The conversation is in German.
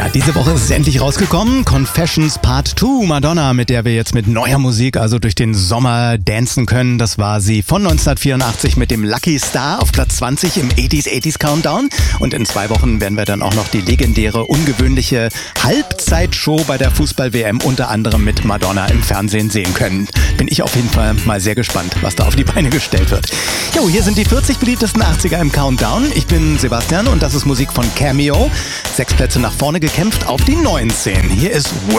Ja, diese Woche ist es endlich rausgekommen. Confessions Part 2, Madonna, mit der wir jetzt mit neuer Musik also durch den Sommer dancen können. Das war sie von 1984 mit dem Lucky Star auf Platz 20 im 80s Countdown. Und in 2 Wochen werden wir dann auch noch die legendäre, ungewöhnliche Halbzeitshow bei der Fußball-WM unter anderem mit Madonna im Fernsehen sehen können. Bin ich auf jeden Fall mal sehr gespannt, was da auf die Beine gestellt wird. Jo, hier sind die 40 beliebtesten 80er im Countdown. Ich bin Sebastian und das ist Musik von Cameo. 6 Plätze nach vorne gekämpft auf die 19. Hier ist Work.